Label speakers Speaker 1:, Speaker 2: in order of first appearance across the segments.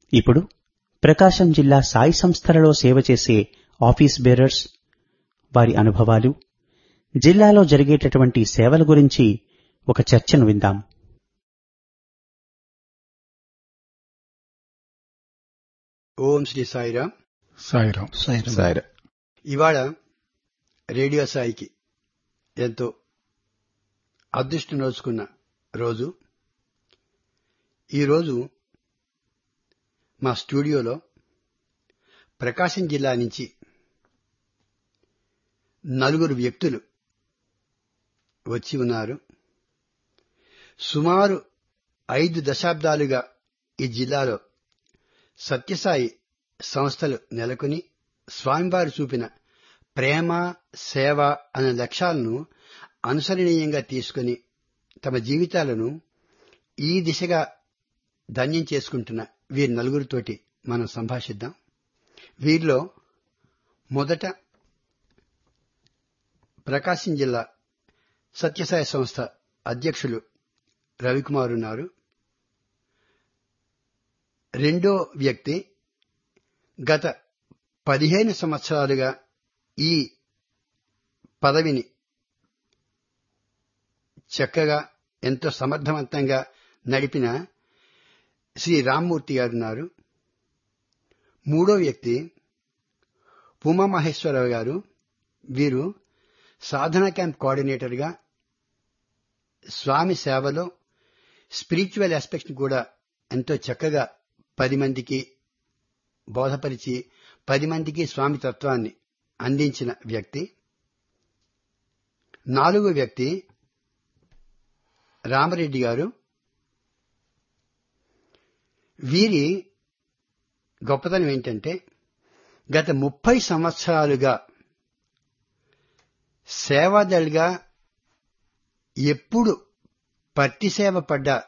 Speaker 1: ఇప్పుడు ప్రకాశం జిల్లా సాయి సంస్థలలో సేవ చేసే ఆఫీస్ బేరర్స్, వారి అనుభవాలు, జిల్లాలో జరిగేటటువంటి సేవల గురించి ఒక చర్చను విందాం.
Speaker 2: ఓం శ్రీ సాయిరాం.
Speaker 3: సాయిరాం.
Speaker 4: సాయిరాం.
Speaker 2: ఇవాళ రేడియో సాయికి ఎంతో అదృష్టం నోచుకున్న రోజు. ఈరోజు మా స్టూడియోలో ప్రకాశం జిల్లా నుంచి 4 వ్యక్తులు వచ్చి ఉన్నారు. సుమారు 5 దశాబ్దాలుగా ఈ జిల్లాలో సత్యసాయి సంస్థలు నెలకొని స్వామివారు చూపిన ప్రేమ, సేవ అనే లక్ష్యాలను అనుసరణీయంగా తీసుకుని తమ జీవితాలను ఈ దిశగా ధన్యం చేసుకుంటున్న వీరి 4తోటి మనం సంభాషిద్దాం. వీరిలో మొదట ప్రకాశం జిల్లా సత్యసాయి సంస్థ అధ్యక్షులు రవికుమార్ ఉన్నారు. రెండో వ్యక్తి గత 15 సంవత్సరాలుగా ఈ పదవిని చక్కగా ఎంతో సమర్థవంతంగా నడిపిన శ్రీ రామ్మూర్తి గారున్నారు. మూడో వ్యక్తి ఉమామహేశ్వరరావు గారు. వీరు సాధనా క్యాంప్ కోఆర్డినేటర్గా స్వామి సేవలో స్పిరిచువల్ ఆస్పెక్ట్ని కూడా ఎంతో చక్కగా 10 మందికి బోధపరిచి 10 మందికి స్వామి తత్వాన్ని అందించిన వ్యక్తి. 4వ వ్యక్తి రామరెడ్డి గారు. వీరి గొప్పతనం ఏంటంటే గత 30 సంవత్సరాలుగా సేవాదళిగా ఎప్పుడు పత్తి సేవ పడ్డా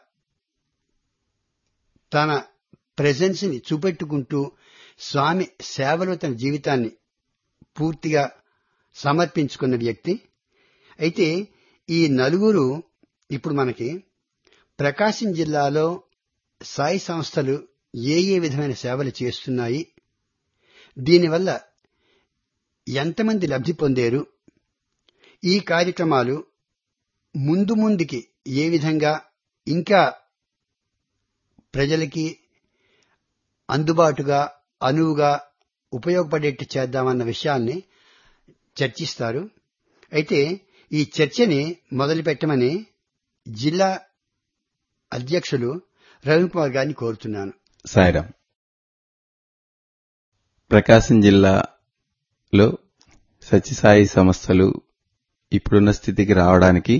Speaker 2: తన ప్రెజెన్స్ ని చూపెట్టుకుంటూ స్వామి సేవలో తన జీవితాన్ని పూర్తిగా సమర్పించుకున్న వ్యక్తి. అయితే ఈ 4 ఇప్పుడు మనకి ప్రకాశం జిల్లాలో సాయి సంస్థలు ఏ విధమైన సేవలు చేస్తున్నాయి, దీనివల్ల ఎంతమంది లబ్ధి పొందారు, ఈ కార్యక్రమాలు ముందు ముందుకి ఏ విధంగా ఇంకా ప్రజలకి అందుబాటుగా అనువుగా ఉపయోగపడేట్టు చేద్దామన్న విషయాన్ని చర్చిస్తారు. అయితే ఈ చర్చని మొదలుపెట్టమని జిల్లా అధ్యక్షులు రవికుమార్ గారిని కోరుతున్నాను.
Speaker 4: సాయిరాం. ప్రకాశం జిల్లాలో సత్యసాయి సంస్థలు ఇప్పుడున్న స్థితికి రావడానికి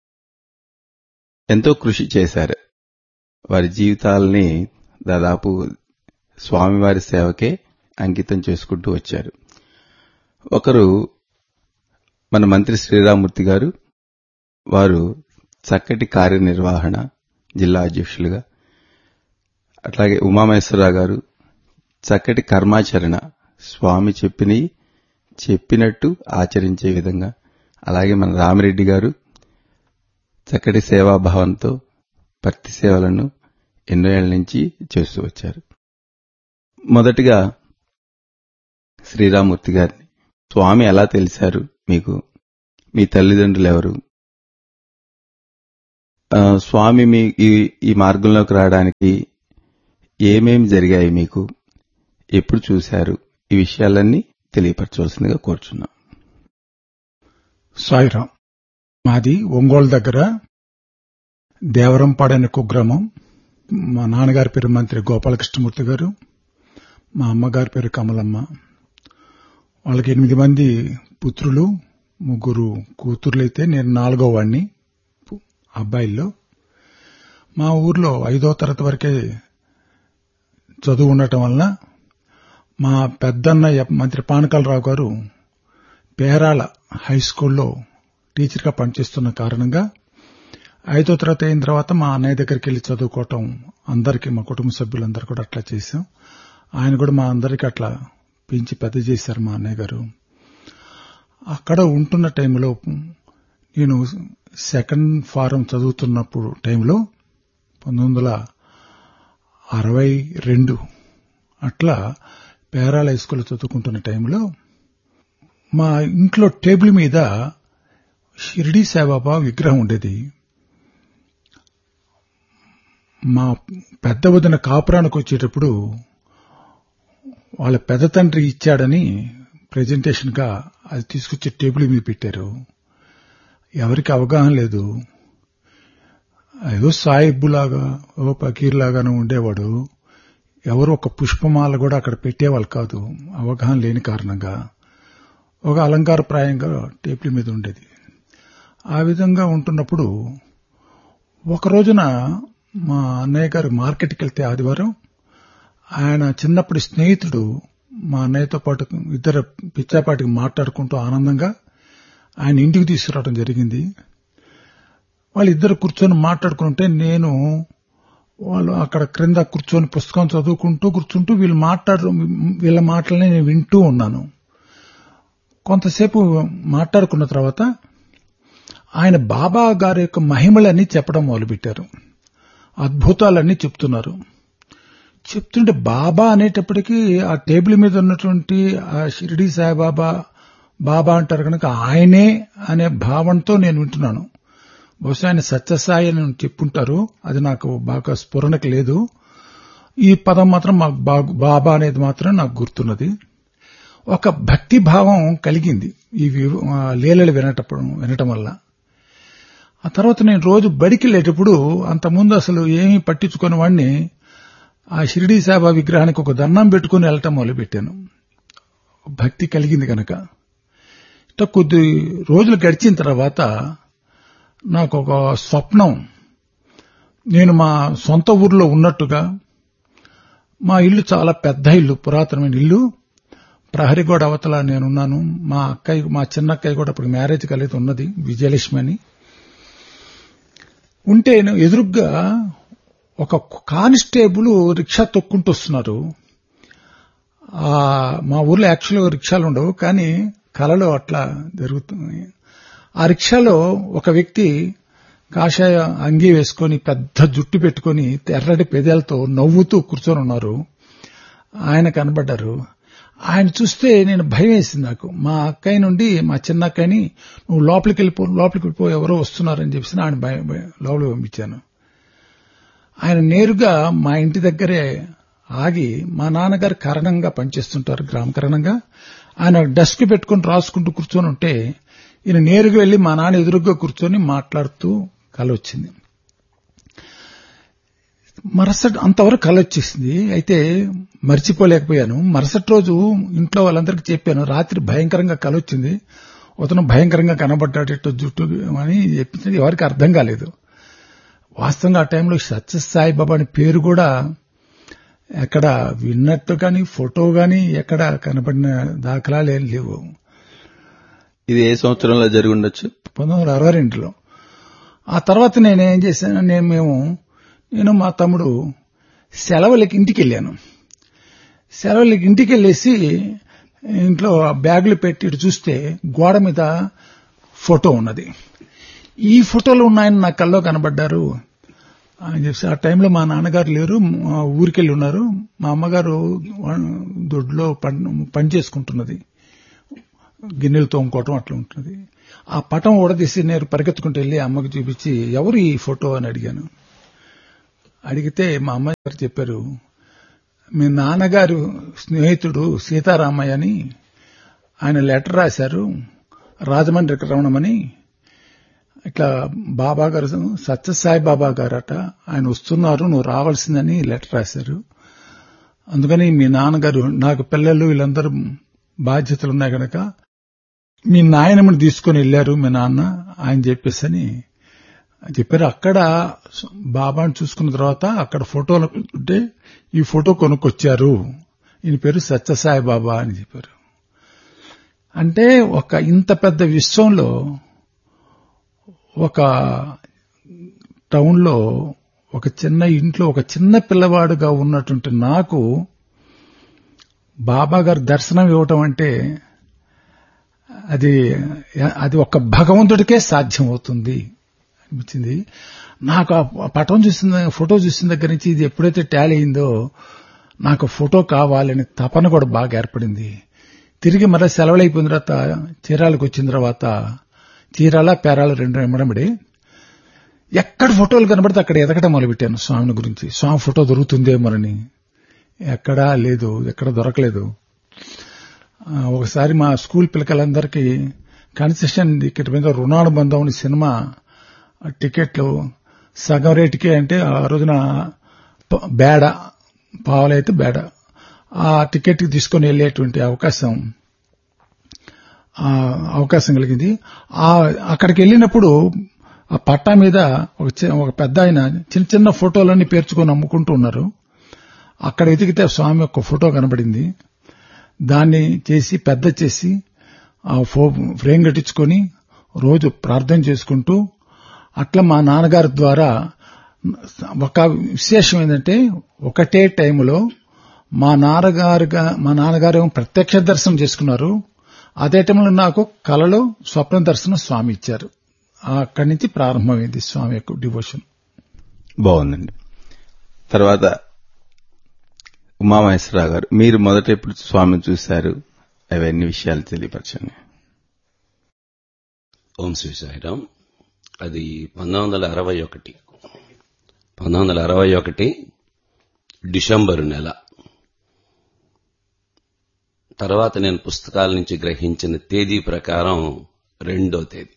Speaker 4: ఎంతో కృషి చేశారు. వారి జీవితాలని దాదాపు స్వామివారి సేవకే అంకితం చేసుకుంటూ వచ్చారు. ఒకరు మన మంత్రి శ్రీరామూర్తి గారు. వారు చక్కటి కార్యనిర్వహణ జిల్లా అధ్యక్షులుగా, అట్లాగే ఉమామహేశ్వరరావు గారు చక్కటి కర్మాచరణ, స్వామి చెప్పినట్టు ఆచరించే విధంగా, అలాగే మన రామిరెడ్డి గారు చక్కటి సేవాభావంతో భక్తి సేవలను ఎన్నో ఏళ్ల నుంచి చేస్తూ వచ్చారు. మొదటిగా శ్రీరామూర్తి గారిని, స్వామి ఎలా తెలిశారు మీకు? మీ తల్లిదండ్రులు ఎవరు? స్వామి మీ ఈ మార్గంలోకి రావడానికి ఏమేమి జరిగాయి మీకు? ఎప్పుడు చూశారు? ఈ విషయాలన్నీ తెలియపరచవలసిందిగా కోరుచున్నాం.
Speaker 3: సాయిరాం. మాది ఒంగోలు దగ్గర దేవరంపాడు అనే కుగ్రామం. మా నాన్నగారి పేరు మంత్రి గోపాలకృష్ణమూర్తి గారు, మా అమ్మగారి పేరు కమలమ్మ. వాళ్ళకి 8 మంది పుత్రులు, 3 కూతుర్లైతే నేను 4వ వాడిని అబ్బాయిల్లో. మా ఊర్లో 5వ తరగతి వరకే చదువు ఉండటం వలన మా పెద్దన్నయ్య మంత్రి పానకాలరావు గారు పేరాల హై స్కూల్లో టీచర్గా పనిచేస్తున్న కారణంగా 5వ తరగతి అయిన తర్వాత మా అన్నయ్య దగ్గరికి వెళ్లి చదువుకోవటం అందరికీ, మా కుటుంబ సభ్యులందరూ కూడా అట్లా చేశాం. ఆయన కూడా మా అందరికీ అట్లా పెంచి పెద్ద చేశారు మా అన్నయ్య గారు. అక్కడ ఉంటున్న టైంలో నేను సెకండ్ ఫారం చదువుతున్నప్పుడు టైంలో 1962 అట్లా పేరాల హై స్కూల్లో చదువుకుంటున్న టైంలో మా ఇంట్లో టేబుల్ మీద షిరిడీ సాయిబాబా విగ్రహం ఉండేది. మా పెద్ద వదిన కాపురానికి వచ్చేటప్పుడు వాళ్ళ పెద్ద తండ్రి ఇచ్చాడని ప్రెజెంటేషన్ గా అది తీసుకొచ్చి టేబుల్ మీద పెట్టారు. ఎవరికి అవగాహన లేదు. ఏదో సాయిబ్బులాగా ఓ పకీర్లాగానే ఉండేవాడు. ఎవరు ఒక పుష్పమాల కూడా అక్కడ పెట్టేవాళ్ళు కాదు, అవగాహన లేని కారణంగా. ఒక అలంకారప్రాయంగా టేబుల్ మీద ఉండేది. ఆ విధంగా ఉంటున్నప్పుడు ఒక రోజున మా అన్నయ్య గారు మార్కెట్కి వెళ్తే ఆదివారం, ఆయన చిన్నప్పటి స్నేహితుడు మా అన్నయ్యతో పాటు ఇద్దరు పిచ్చాపాటికి మాట్లాడుకుంటూ ఆనందంగా ఆయన ఇంటికి తీసుకురావడం జరిగింది. వాళ్ళిద్దరు కూర్చొని మాట్లాడుకుంటే నేను వాళ్ళు అక్కడ క్రింద కూర్చొని పుస్తకం కూర్చుంటూ వీళ్ళ మాటలని నేను వింటూ ఉన్నాను. కొంతసేపు మాట్లాడుకున్న తర్వాత ఆయన బాబా గారి యొక్క మహిమలన్నీ చెప్పడం మొదలుపెట్టారు. అద్భుతాలన్నీ చెప్తున్నారు. చెప్తుంటే బాబా అనేటప్పటికీ ఆ టేబుల్ మీద ఉన్నటువంటి ఆ షిరిడీ సాయిబాబా బాబా అంటారు కనుక ఆయనే అనే భావంతో నేను వింటున్నాను. బహుశా ఆయన సత్యసాయి అని చెప్పుంటారు, అది నాకు బాగా స్ఫురణకు లేదు. ఈ పదం మాత్రం బాబా అనేది మాత్రం నాకు గుర్తున్నది. ఒక భక్తి భావం కలిగింది ఈ లీలలు వినటం వల్ల. ఆ తర్వాత నేను రోజు బడికి వెళ్ళేటప్పుడు అంతకుముందు అసలు ఏమీ పట్టించుకుని వాడిని ఆ షిరిడీ సాయిబాబా విగ్రహానికి ఒక దండం పెట్టుకుని వెళ్ళటం మొదలుపెట్టాను. భక్తి కలిగింది కనుక. కొద్ది రోజులు గడిచిన తర్వాత నాకు ఒక స్వప్నం, నేను మా సొంత ఊర్లో ఉన్నట్టుగా, మా ఇల్లు చాలా పెద్ద ఇల్లు, పురాతనమైన ఇల్లు, ప్రహరీ గోడ అవతల నేనున్నాను. మా చిన్న అక్కయ్య కూడా అప్పుడు మ్యారేజ్ కలిగి ఉన్నది, విజయలక్ష్మి అని. ఉంటే ఎదురుగ్గా ఒక కానిస్టేబుల్ రిక్షా తొక్కుంటూ వస్తున్నారు. మా ఊర్లో యాక్చువల్గా రిక్షాలు ఉండవు, కానీ కలలో అట్లా జరుగుతుంది. ఆ రిక్షాలో ఒక వ్యక్తి కాషాయ అంగీ వేసుకుని పెద్ద జుట్టు పెట్టుకుని ఎర్రటి పెదాలతో నవ్వుతూ కూర్చొని ఉన్నారు. ఆయన కనబడ్డారు. ఆయన చూస్తే నేను భయం వేసింది నాకు. మా అక్కయ్య నుండి మా చిన్న అక్కయ్యని నువ్వు లోపలికి వెళ్ళిపో ఎవరో వస్తున్నారని చెప్పి ఆయన లోపలికి పంపించాను. ఆయన నేరుగా మా ఇంటి దగ్గరే ఆగి, మా నాన్నగారు కరణంగా పనిచేస్తుంటారు, గ్రామకరణంగా. ఆయన డెస్క్ పెట్టుకుని రాసుకుంటూ కూర్చొని ఉంటే ఈయన నేరుగా వెళ్లి మా నాన్న ఎదురుగా కూర్చొని మాట్లాడుతూ కల వచ్చింది. అంతవరకు కల వచ్చేసింది. అయితే మర్చిపోలేకపోయాను. మరుసటి రోజు ఇంట్లో వాళ్ళందరికీ చెప్పాను, రాత్రి భయంకరంగా కల వచ్చింది, అతను భయంకరంగా కనబడ్డాడు జుట్టు అని చెప్పింది. ఎవరికి అర్థం కాలేదు. వాస్తవంగా ఆ టైంలో సత్యసాయిబాబా అని పేరు కూడా ఎక్కడ విన్నట్టు కానీ ఫోటో కానీ ఎక్కడ కనబడిన దాఖలాలు ఏం లేవు.
Speaker 4: ఇది ఏ సంవత్సరంలో జరిగి ఉండొచ్చు?
Speaker 3: 1962లో. ఆ తర్వాత నేనేం చేశాను, నేను మా తమ్ముడు సెలవులకి ఇంటికి వెళ్ళాను. సెలవులకి ఇంటికి వెళ్ళేసి ఇంట్లో బ్యాగులు పెట్టి చూస్తే గోడ మీద ఫోటో ఉన్నది. ఈ ఫోటోలు ఉన్నాయని నా కల్లో కనబడ్డారు అని చెప్పి. ఆ టైంలో మా నాన్నగారు లేరు, ఊరికెళ్ళి ఉన్నారు. మా అమ్మగారు దొడ్లో పని చేసుకుంటున్నది, గిన్నెలు తోముకోవటం అట్లా ఉంటుంది. ఆ పటం ఊడదీసి నేను పరిగెత్తుకుంటూ వెళ్ళి అమ్మకి చూపించి ఎవరు ఈ ఫోటో అని అడిగాను. అడిగితే మా అమ్మాయి గారు చెప్పారు, మీ నాన్నగారు స్నేహితుడు సీతారామయ్య అని ఆయన లెటర్ రాశారు, రాజమండ్రికి రమణమని. ఇట్లా బాబా గారు సత్యసాయి బాబా గారట, ఆయన వస్తున్నారు, నువ్వు రావాల్సిందని లెటర్ రాశారు. అందుకని మీ నాన్నగారు, నాకు పిల్లలు వీళ్ళందరూ బాధ్యతలు ఉన్నాయి కనుక మీ నాయనమ్మని తీసుకుని వెళ్లారు మీ నాన్న ఆయన చెప్పేసని చెప్పారు. అక్కడ బాబాను చూసుకున్న తర్వాత అక్కడ ఫోటోలు ఉంటే ఈ ఫోటో కొనుక్కొచ్చారు, ఈయన పేరు సత్యసాయి బాబా అని చెప్పారు. అంటే ఒక ఇంత పెద్ద విశ్వంలో, ఒక టౌన్లో, ఒక చిన్న ఇంట్లో ఒక చిన్న పిల్లవాడుగా ఉన్నటువంటి నాకు బాబా గారు దర్శనం ఇవ్వటం అంటే అది ఒక భగవంతుడికే సాధ్యం అవుతుంది అనిపించింది నాకు. ఆ పటం చూసిన, ఫోటో చూసిన దగ్గర నుంచి ఇది ఎప్పుడైతే టాలీ అయిందో నాకు ఫోటో కావాలని తపన కూడా బాగా ఏర్పడింది. తిరిగి మళ్ళీ సెలవులు అయిపోయిన తర్వాత చీరాలకు వచ్చిన తర్వాత చీరాల పేరాల 2 ఎమ్మడమిడి ఎక్కడ ఫోటోలు కనబడితే అక్కడ ఎదగటం మొదలుపెట్టాను స్వామిని గురించి. స్వామి ఫోటో దొరుకుతుందేమోనని. ఎక్కడా లేదు, ఎక్కడ దొరకలేదు. ఒకసారి మా స్కూల్ పిల్లలందరికీ కన్సెషన్ టికెట్ మీద రుణానుబంధం అని సినిమా టికెట్లు సగం రేటుకే, అంటే ఆ రోజున బేడ పావులైతే బేడ ఆ టికెట్ తీసుకుని వెళ్లేటువంటి అవకాశం కలిగింది. అక్కడికి వెళ్ళినప్పుడు ఆ పట్టా మీద ఒక పెద్ద ఆయన చిన్న చిన్న ఫోటోలన్నీ పేర్చుకొని అమ్ముకుంటూ ఉన్నారు. అక్కడ ఎదిగితే స్వామి యొక్క ఫోటో కనబడింది. దాన్ని చేసి పెద్ద చేసి ఆ ఫ్రేమ్ కట్టించుకొని రోజు ప్రార్థన చేసుకుంటూ అట్లా మా నాన్నగారి ద్వారా ఒక విశేషం ఏంటంటే ఒకటే టైంలో మా నాన్నగారు ప్రత్యక్ష దర్శనం చేసుకున్నారు. అదే టైంలో నాకు కలలో స్వప్న దర్శనం స్వామి ఇచ్చారు. అక్కడి నుంచి ప్రారంభమైంది స్వామి యొక్క డివోషన్.
Speaker 4: బాగుందండి. తర్వాత ఉమామహేశ్వరరావు గారు, మీరు మొదట ఎప్పుడు స్వామిని చూశారు? అవన్నీ విషయాలు తెలియపరచండి.
Speaker 5: ఓం శ్రీ సాయిరాం. అది 1961 డిసెంబరు నెల. తర్వాత నేను పుస్తకాల నుంచి గ్రహించిన తేదీ ప్రకారం 2వ తేదీ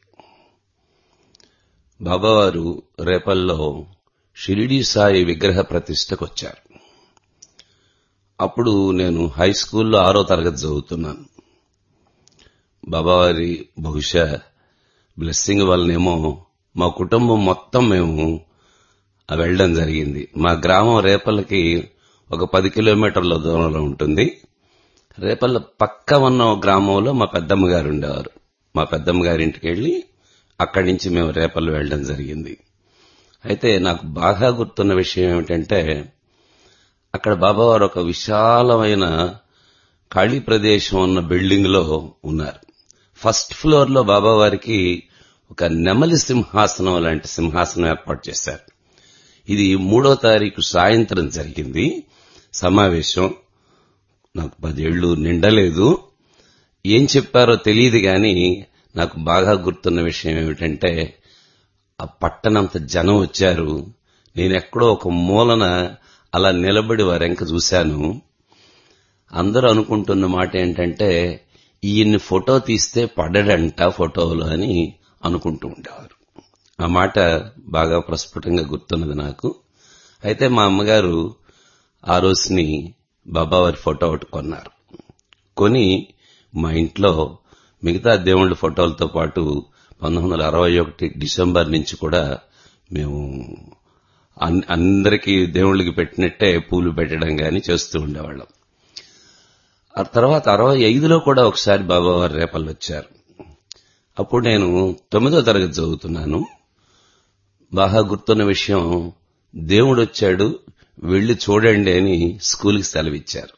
Speaker 5: బాబావారు రేపల్లో షిరిడీ సాయి విగ్రహ ప్రతిష్టకు వచ్చారు. అప్పుడు నేను హై స్కూల్లో 6వ తరగతి చదువుతున్నాను. బాబావారి బహుశా బ్లెస్సింగ్ వల్లనేమో మా కుటుంబం మొత్తం మేము వెళ్లడం జరిగింది. మా గ్రామం రేపల్లకి ఒక 10 కిలోమీటర్ల దూరంలో ఉంటుంది. రేపల్ల పక్క ఉన్న గ్రామంలో మా పెద్దమ్మ గారు ఉండేవారు. మా పెద్దమ్మ గారింటికి వెళ్లి అక్కడి నుంచి మేము రేపల్లి వెళ్లడం జరిగింది. అయితే నాకు బాగా గుర్తున్న విషయం ఏమిటంటే అక్కడ బాబావారు ఒక విశాలమైన ఖాళీ ప్రదేశం ఉన్న బిల్డింగ్ లో ఉన్నారు. ఫస్ట్ ఫ్లోర్ లో బాబావారికి ఒక నెమలి సింహాసనం లాంటి సింహాసనం ఏర్పాటు చేశారు. ఇది 3వ తారీఖు సాయంత్రం జరిగింది సమావేశం. నాకు 10 ఏళ్లు నిండలేదు. ఏం చెప్పారో తెలియదు గాని నాకు బాగా గుర్తున్న విషయం ఏమిటంటే ఆ పట్టణంత జనం వచ్చారు. నేనెక్కడో ఒక మూలన అలా నిలబడి వారెంక చూశాను. అందరూ అనుకుంటున్న మాట ఏంటంటే ఈయన్ని ఫోటో తీస్తే పడడంట ఫోటోలు అని అనుకుంటూ ఉండేవారు. ఆ మాట బాగా ప్రస్ఫుటంగా గుర్తున్నది నాకు. అయితే మా అమ్మగారు ఆ రోజుని బాబావారి ఫోటో ఒకటి కొన్నారు. కొని మా ఇంట్లో మిగతా దేవుళ్ళ ఫోటోలతో పాటు 1961 డిసెంబర్ నుంచి కూడా మేము అందరికీ దేవుళ్ళకి పెట్టినట్టే పూలు పెట్టడం గాని చేస్తూ ఉండేవాళ్ళం. ఆ తర్వాత 65లో కూడా ఒకసారి బాబావారు రేపల్లి వచ్చారు. అప్పుడు నేను 9వ తరగతి చదువుతున్నాను. బాగా గుర్తున్న విషయం, దేవుడు వచ్చాడు వెళ్లి చూడండి అని స్కూల్కి సెలవిచ్చారు.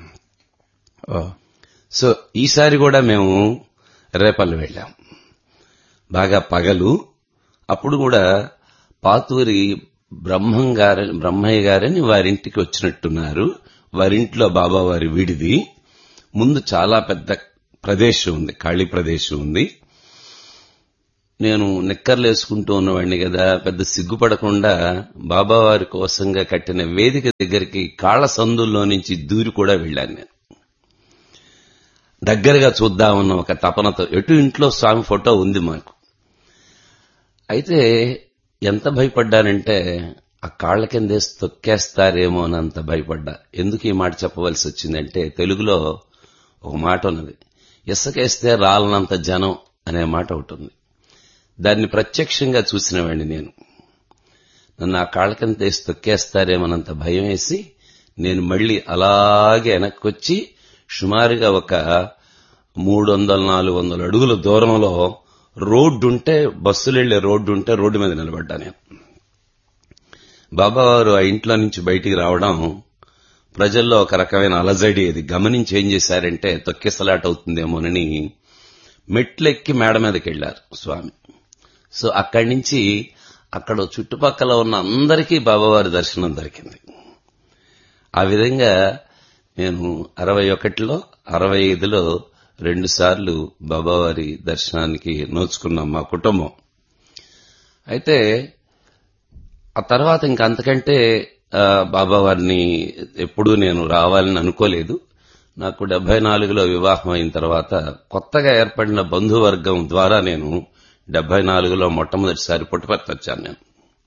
Speaker 5: సో ఈసారి కూడా మేము రేపల్లి వెళ్ళాం. బాగా పగలు. అప్పుడు కూడా పాతూరి బ్రహ్మయ్య గారని వారింటికి వచ్చినట్టున్నారు. వారింట్లో బాబావారి విడిది. ముందు చాలా పెద్ద ప్రదేశం ఉంది, ఖాళీ ప్రదేశం ఉంది. నేను నిక్కర్లేసుకుంటూ ఉన్నవాడిని కదా, పెద్ద సిగ్గుపడకుండా బాబావారి కోసంగా కట్టిన వేదిక దగ్గరికి కాళ్ల సందుల్లో నుంచి దూరి కూడా వెళ్లాను. నేను దగ్గరగా చూద్దామన్న ఒక తపనతో, ఎటు ఇంట్లో స్వామి ఫోటో ఉంది మాకు. అయితే ఎంత భయపడ్డానంటే ఆ కాళ్ల కిందేసి తొక్కేస్తారేమో అనంత భయపడ్డా. ఎందుకు ఈ మాట చెప్పవలసి వచ్చిందంటే తెలుగులో ఒక మాట ఉన్నది, ఇసుకేస్తే రాలనంత జనం అనే మాట ఒకటి ఉంది. దాన్ని ప్రత్యక్షంగా చూసినవాడిని నేను. నన్ను ఆ కాళ్ల కింద వేసి తొక్కేస్తారేమోనంత భయం వేసి నేను మళ్లీ అలాగే వెనక్కొచ్చి సుమారుగా ఒక 300-400 అడుగుల దూరంలో రోడ్డుంటే, బస్సులు వెళ్లే రోడ్డుంటే రోడ్డు మీద నిలబడ్డా నేను. బాబావారు ఆ ఇంట్లో నుంచి బయటికి రావడం ప్రజల్లో ఒక రకమైన అలజడి. అది గమనించి ఏం చేశారంటే తొక్కిసలాట అవుతుందేమోనని మెట్లెక్కి మేడ మీదకి వెళ్లారు స్వామి. సో అక్కడి నుంచి అక్కడ చుట్టుపక్కల ఉన్న అందరికీ బాబావారి దర్శనం దొరికింది. ఆ విధంగా నేను 61లో 65లో 2 సార్లు బాబావారి దర్శనానికి నోచుకున్నాం మా కుటుంబం. అయితే ఆ తర్వాత ఇంక అంతకంటే బాబావారిని ఎప్పుడూ నేను రావాలని అనుకోలేదు. నాకు 74లో వివాహం అయిన తర్వాత కొత్తగా ఏర్పడిన బంధువర్గం ద్వారా నేను 74లో మొట్టమొదటిసారి పుట్టపర్తి వచ్చాను. నేను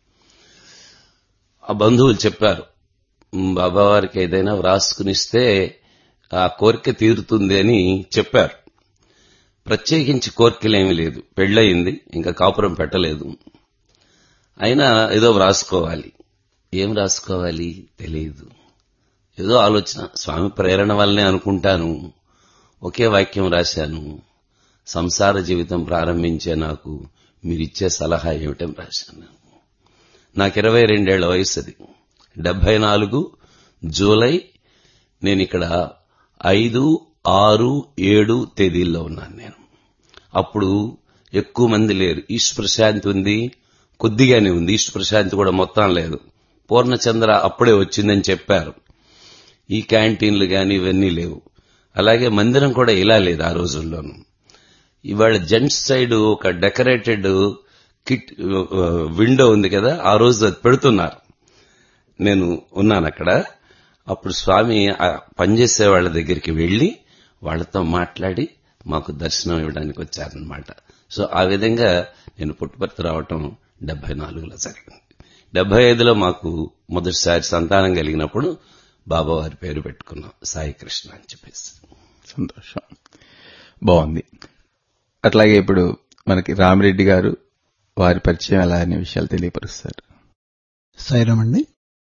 Speaker 5: ఆ బంధువులు చెప్పారు, బాబావారికి ఏదైనా వ్రాసుకునిస్తే ఆ కోరిక తీరుతుంది అని చెప్పారు. ప్రత్యేకించి కోరికలేమీ లేదు, పెళ్లయింది, ఇంకా కాపురం పెట్టలేదు. అయినా ఏదో వ్రాసుకోవాలి. ఏం రాసుకోవాలి తెలియదు, ఏదో ఆలోచన, స్వామి ప్రేరణ వల్లనే అనుకుంటాను. ఒకే వాక్యం రాశాను, సంసార జీవితం ప్రారంభించే నాకు మీరిచ్చే సలహా ఏమిటని రాశాను. నాకు 22 ఏళ్ల వయసు. అది 74 జూలై. నేనిక్కడ 5, 6, 7 తేదీల్లో ఉన్నాను. నేను అప్పుడు ఎక్కువ మంది లేరు. ఈస్ట్ ప్రశాంతి ఉంది, కొద్దిగానే ఉంది. ఈస్ట్ ప్రశాంతి కూడా మొత్తం లేదు. పూర్ణచంద్ర అప్పుడే వచ్చిందని చెప్పారు. ఈ క్యాంటీన్లు గాని ఇవన్నీ లేవు. అలాగే మందిరం కూడా ఇలా లేదు ఆ రోజుల్లోనూ. ఇవాళ జెంట్స్ సైడ్ ఒక డెకరేటెడ్ కిట్ విండో ఉంది కదా, ఆ రోజు అది పెడుతున్నారు. నేను ఉన్నాను అక్కడ. అప్పుడు స్వామి పనిచేసే వాళ్ళ దగ్గరికి వెళ్లి వాళ్లతో మాట్లాడి మాకు దర్శనం ఇవ్వడానికి వచ్చారనమాట. సో ఆ విధంగా నేను పుట్టపర్తి రావటం 74లో జరిగింది. 75లో మాకు మొదటిసారి సంతానం కలిగినప్పుడు బాబావారి పేరు పెట్టుకున్నాం, సాయి కృష్ణ అని చెప్పేసి.
Speaker 4: సంతోషం, బాగుంది. అట్లాగే ఇప్పుడు మనకి రామిరెడ్డి గారు, వారి పరిచయం ఎలా అనే విషయాలు తెలియపరుస్తారు.
Speaker 6: సాయిరామ్ అండి.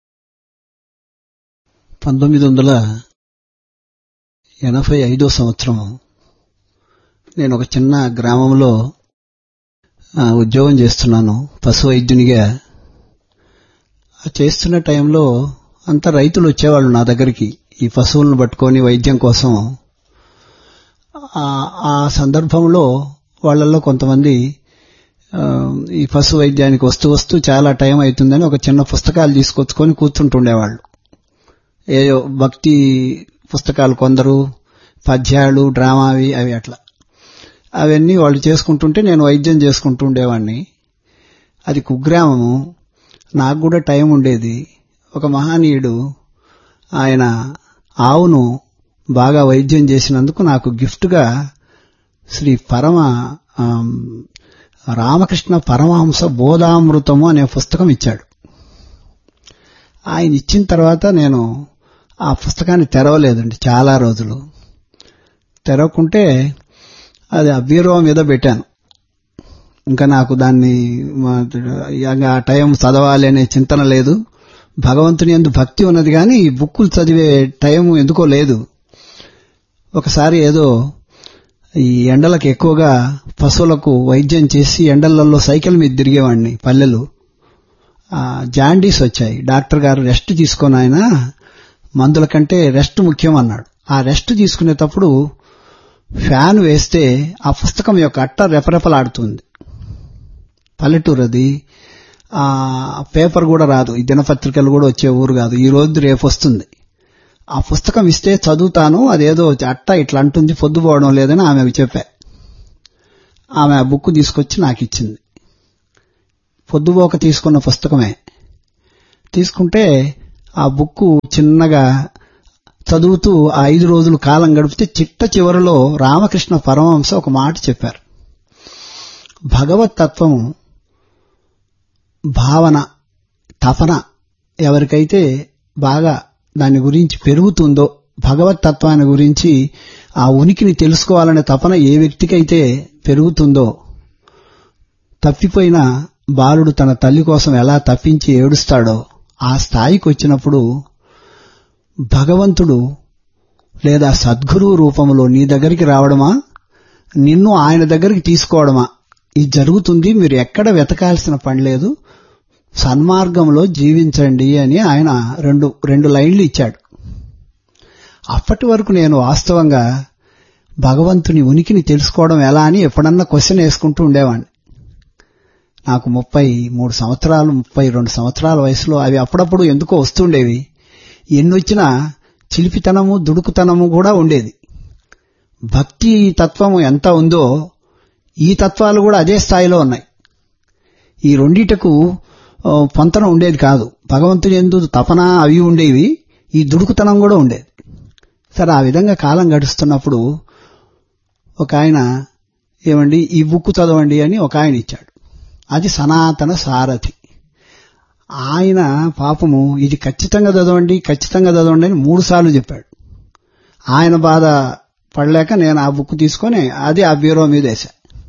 Speaker 6: 1985 సంవత్సరం నేను ఒక చిన్న గ్రామంలో ఉద్యోగం చేస్తున్నాను, పశు వైద్యునిగా. చేస్తున్న టైంలో అంతా రైతులు వచ్చేవాళ్ళు నా దగ్గరికి ఈ పశువులను పట్టుకొని వైద్యం కోసం. ఆ సందర్భంలో వాళ్ళల్లో కొంతమంది ఈ పశు వైద్యానికి వస్తూ చాలా టైం అవుతుందని ఒక చిన్న పుస్తకాలు తీసుకొచ్చుకొని కూర్చుంటుండేవాళ్ళు. ఏదో భక్తి పుస్తకాలు, కొందరు పద్యాలు, డ్రామావి, అవి అట్లా అవన్నీ వాళ్ళు చేసుకుంటుంటే నేను వైద్యం చేసుకుంటూ ఉండేవాడిని. అది కుగ్రామము, నాకు కూడా టైం ఉండేది. ఒక మహనీయుడు ఆయన ఆవును బాగా వైద్యం చేసినందుకు నాకు గిఫ్ట్గా శ్రీ రామకృష్ణ పరమహంస బోధామృతము అనే పుస్తకం ఇచ్చాడు. ఆయన ఇచ్చిన తర్వాత నేను ఆ పుస్తకాన్ని తెరవలేదండి చాలా రోజులు. తెరవకుంటే అది ఆ బీరువా మీద పెట్టాను. ఇంకా నాకు దాన్ని ఆ టైం చదవాలి అనే చింతన లేదు. భగవంతుని యందు భక్తి ఉన్నది కానీ ఈ బుక్కులు చదివే టైం ఎందుకో లేదు. ఒకసారి ఏదో ఈ ఎండలకు ఎక్కువగా పశువులకు వైద్యం చేసి ఎండలలో సైకిల్ మీద తిరిగేవాడిని పల్లెలు. జాండీస్ వచ్చాయి. డాక్టర్ గారు రెస్ట్ తీసుకొని, ఆయన మందుల కంటే రెస్ట్ ముఖ్యం అన్నాడు. ఆ రెస్ట్ తీసుకునేటప్పుడు ఫ్యాన్ వేస్తే ఆ పుస్తకం యొక్క అట్ట రెపరెపలాడుతుంది. పల్లెటూరు అది. పేపర్ కూడా రాదు, ఈ దినపత్రికలు కూడా వచ్చే ఊరు కాదు. ఈ రోజు రేపు వస్తుంది. ఆ పుస్తకం ఇస్తే చదువుతాను, అదేదో అట్ట ఇట్లా అంటుంది, పొద్దుపోవడం లేదని ఆమెకు చెప్పా. ఆమె ఆ బుక్ తీసుకొచ్చి నాకు ఇచ్చింది. పొద్దుపోక తీసుకున్న పుస్తకమే. తీసుకుంటే ఆ బుక్ చిన్నగా చదువుతూ 5 రోజులు కాలం గడిపితే చిట్ట చివరిలో రామకృష్ణ పరమహంస ఒక మాట చెప్పారు. భగవత్ తత్వం భావన, తపన ఎవరికైతే బాగా దాని గురించి పెరుగుతుందో, భగవత్ తత్వాన్ని గురించి ఆ ఉనికిని తెలుసుకోవాలనే తపన ఏ వ్యక్తికైతే పెరుగుతుందో, తప్పిపోయిన బాలుడు తన తల్లి కోసం ఎలా తప్పించి ఏడుస్తాడో ఆ స్థాయికి వచ్చినప్పుడు భగవంతుడు లేదా సద్గురువు రూపంలో నీ దగ్గరికి రావడమా, నిన్ను ఆయన దగ్గరికి తీసుకోవడమా, ఇది జరుగుతుంది. మీరు ఎక్కడ వెతకాల్సిన పని లేదు, సన్మార్గంలో జీవించండి అని ఆయన రెండు లైన్లు ఇచ్చాడు. అప్పటి వరకు నేను వాస్తవంగా భగవంతుని ఉనికిని తెలుసుకోవడం ఎలా అని ఎప్పుడన్నా క్వశ్చన్ వేసుకుంటూ ఉండేవాడిని. నాకు 33 సంవత్సరాలు 32 సంవత్సరాల వయసులో అవి అప్పుడప్పుడు ఎందుకో వస్తుండేవి. ఎన్నొచ్చినా చిలిపితనము దుడుకుతనము కూడా ఉండేది. భక్తి తత్వము ఎంత ఉందో ఈ తత్వాలు కూడా అదే స్థాయిలో ఉన్నాయి. ఈ రెండిటకు పొంతన ఉండేది కాదు. భగవంతుని యందు తపన అవి ఉండేవి, ఈ దుడుకుతనం కూడా ఉండేది. సరే, ఆ విధంగా కాలం గడుస్తున్నప్పుడు ఒక ఆయన ఏమండి ఈ బుక్ చదవండి అని ఒక ఆయన ఇచ్చాడు. అది సనాతన సారథి. ఆయన పాపము ఇది ఖచ్చితంగా చదవండి అని 3 సార్లు చెప్పాడు. ఆయన బాధ పడలేక నేను ఆ బుక్ తీసుకొని అది ఆ బ్యూరో మీద వేసా.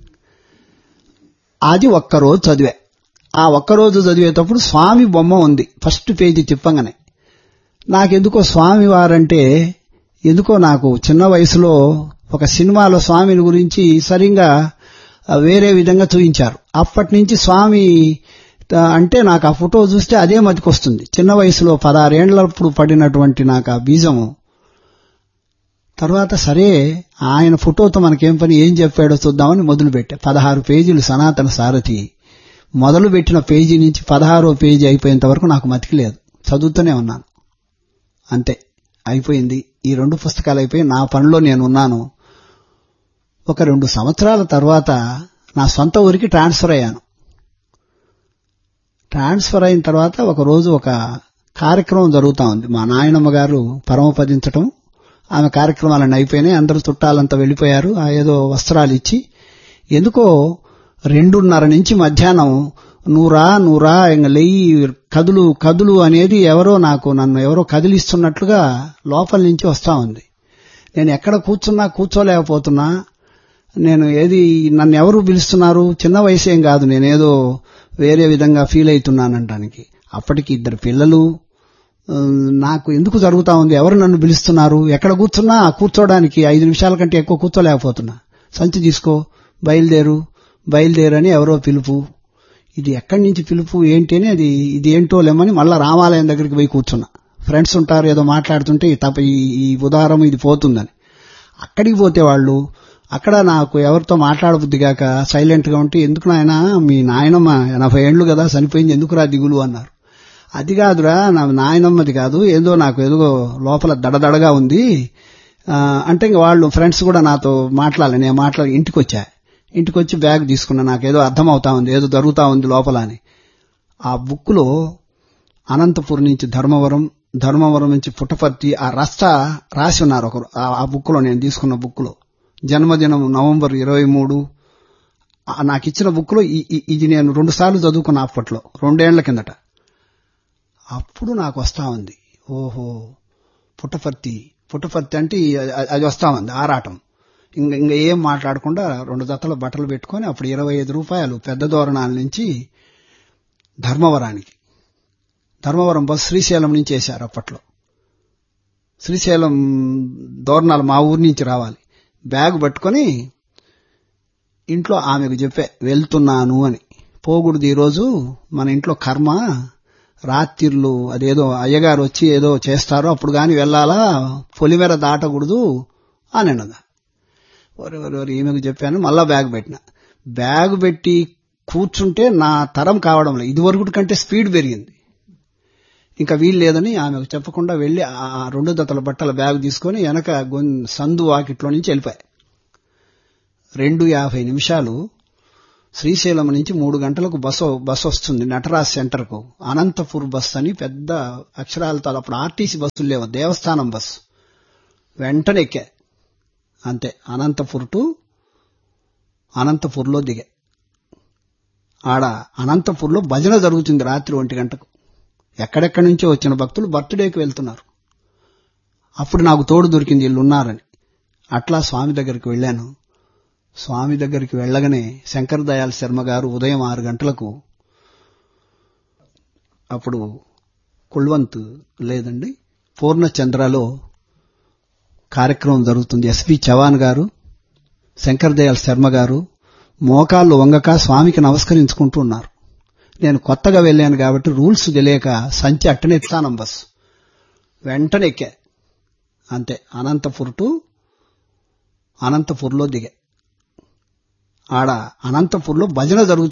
Speaker 6: అది ఒక్కరోజు చదివా. ఆ ఒక్కరోజు చదివేటప్పుడు స్వామి బొమ్మ ఉంది ఫస్ట్ పేజీ తిప్పంగానే. నాకెందుకో స్వామి వారంటే ఎందుకో నాకు చిన్న వయసులో ఒక సినిమాలో స్వామిని గురించి సరిగ్గా వేరే విధంగా చూపించారు. అప్పటి నుంచి స్వామి అంటే నాకు ఆ ఫోటో చూస్తే అదే మతికొస్తుంది. చిన్న వయసులో 16 ఏళ్లప్పుడు పడినటువంటి నాకు ఆ బీజము. తర్వాత సరే ఆయన ఫోటోతో మనకేం పని, ఏం చెప్పాడో చూద్దామని మొదలుపెట్టా. 16 పేజీలు సనాతన సారథి. మొదలుపెట్టిన పేజీ నుంచి 16వ పేజీ అయిపోయేంత వరకు నాకు మతికి లేదు. చదువుతూనే ఉన్నాను. అంతే, అయిపోయింది. ఈ 2 పుస్తకాలు అయిపోయి నా పనిలో నేనున్నాను. ఒక 2 సంవత్సరాల తర్వాత నా సొంత ఊరికి ట్రాన్స్ఫర్ అయ్యాను. ట్రాన్స్ఫర్ అయిన తర్వాత ఒకరోజు ఒక కార్యక్రమం జరుగుతూ ఉంది. మా నాయనమ్మ గారు పరమపదించటం, ఆమె కార్యక్రమాలన్నీ అయిపోయినాయి. అందరూ చుట్టాలంతా వెళ్ళిపోయారు. ఏదో వస్త్రాలు ఇచ్చి ఎందుకో 2:30 నుంచి మధ్యాహ్నం నూరా ఇంక లెయ్యి కదులు అనేది నన్ను ఎవరో కదిలిస్తున్నట్లుగా లోపల నుంచి వస్తా ఉంది. నేను ఎక్కడ కూర్చోలేకపోతున్నా. నన్ను ఎవరు పిలుస్తున్నారు, చిన్న వయసేం కాదు, నేనేదో వేరే విధంగా ఫీల్ అవుతున్నానంటానికి. అప్పటికి 2 పిల్లలు. నాకు ఎందుకు జరుగుతా ఉంది, ఎవరు నన్ను పిలుస్తున్నారు, ఎక్కడ కూర్చోడానికి 5 నిమిషాల కంటే ఎక్కువ కూర్చోలేకపోతున్నా. సంచి తీసుకో, బయలుదేరని ఎవరో పిలుపు. ఇది ఎక్కడి నుంచి పిలుపు ఏంటి అని ఇది ఏంటో లేమని మళ్ళా రామాలయం దగ్గరికి పోయి కూర్చున్నా. ఫ్రెండ్స్ ఉంటారు, ఏదో మాట్లాడుతుంటే ఈ ఉదాహరణ ఇది పోతుందని. అక్కడికి పోతే వాళ్ళు అక్కడ నాకు ఎవరితో మాట్లాడబుద్దిగాక సైలెంట్ గా ఉంటే, ఎందుకు నాయనా మీ నాయనమ్మ 80 ఏళ్లు కదా చనిపోయింది, ఎందుకురా దిగులు అన్నారు. అది కాదురా, నా నాయనమ్మది కాదు, నాకు ఏదో లోపల దడదడగా ఉంది అంటే ఇంక వాళ్ళు ఫ్రెండ్స్ కూడా నాతో నేను ఇంటికి వచ్చి బ్యాగ్ తీసుకున్నా. నాకేదో అర్థం అవుతా ఉంది, ఏదో జరుగుతా ఉంది లోపల అని. ఆ బుక్లో అనంతపురం నుంచి ధర్మవరం నుంచి పుట్టపర్తి ఆ రస్తా రాసి ఉన్నారు ఒకరు. ఆ బుక్లో, నేను తీసుకున్న బుక్లో జన్మదినం నవంబర్ 23. నాకు ఇచ్చిన బుక్లో ఇది నేను 2 సార్లు చదువుకున్నా అప్పట్లో, 2 ఏళ్ల కిందట. అప్పుడు నాకు వస్తా ఉంది, ఓహో పుట్టపర్తి అంటే అది వస్తా ఉంది ఆరాటం. ఇంకా ఏం మాట్లాడకుండా 2 జతల బట్టలు పెట్టుకొని అప్పుడు 25 రూపాయలు పెద్ద దోరణాల నుంచి ధర్మవరం బస్ శ్రీశైలం నుంచి వేశారు అప్పట్లో. శ్రీశైలం దోరణాలు మా ఊరి నుంచి రావాలి. బ్యాగ్ పట్టుకొని ఇంట్లో ఆమెకు చెప్పే వెళ్తున్నాను అని. పోకూడదు ఈరోజు, మన ఇంట్లో కర్మ, రాత్రిళ్ళు అదేదో అయ్యగారు వచ్చి ఏదో చేస్తారో అప్పుడు గాని వెళ్ళాలా, పొలిమేర దాటకూడదు అని అన్నదా. ఈమెకు చెప్పాను. మళ్ళా బ్యాగ్ పెట్టి కూర్చుంటే నా తరం కావడం లేదు. ఇదివరకు కంటే స్పీడ్ పెరిగింది. ఇంకా వీలు లేదని ఆమెకు చెప్పకుండా వెళ్లి ఆ 2 జతల బట్టల బ్యాగ్ తీసుకుని వెనక సందు వాకిట్లో నుంచి వెళ్ళిపోయా. 2:50 నిమిషాలు శ్రీశైలం నుంచి 3 గంటలకు బస్సు వస్తుంది నటరాజ్ సెంటర్కు. అనంతపూర్ బస్ అని పెద్ద అక్షరాలతో, అప్పుడు ఆర్టీసీ బస్సులు లేవు, దేవస్థానం బస్సు. వెంటనే ఎక్కా. అంతే, అనంతపూర్లో దిగా. ఆడ అనంతపూర్లో భజన జరుగుతుంది రాత్రి 1 గంటకు. ఎక్కడెక్కడి నుంచో వచ్చిన భక్తులు బర్త్డేకి వెళ్తున్నారు. అప్పుడు నాకు తోడు దొరికింది, వీళ్ళు ఉన్నారని. అట్లా స్వామి దగ్గరికి వెళ్ళాను. స్వామి దగ్గరికి వెళ్ళగానే శంకర్ దయాళ్ శర్మ గారు ఉదయం 6 గంటలకు, అప్పుడు కుల్వంత్ లేదండి, పూర్ణచంద్రలో కార్యక్రమం జరుగుతుంది. ఎస్పి చవాన్ గారు, శంకర్ దయాళ్ శర్మ గారు మోకాళ్ళు వంగక స్వామికి నమస్కరించుకుంటూ ఉన్నారు. నేను కొత్తగా వెళ్ళాను కాబట్టి రూల్స్ తెలియక సంచి అట్టనే ఇస్తానం బస్సు వెంటనే ఎక్కా. అంతే, అనంతపూర్లో దిగా. ఆడ అనంతపూర్లో భజన జరుగుతుంది.